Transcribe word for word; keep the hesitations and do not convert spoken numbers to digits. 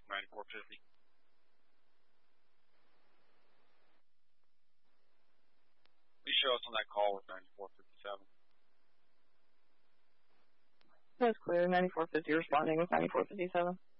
ninety-four fifty. Please show us on that call with ninety-four fifty-seven. That's clear. ninety-four fifty responding with ninety-four fifty-seven.